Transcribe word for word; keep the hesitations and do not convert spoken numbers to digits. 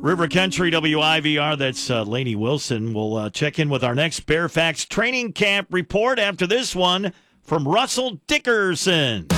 River Country W I V R, that's uh, Lainey Wilson. We'll uh, check in with our next Bear Facts training camp report after this one from Russell Dickerson.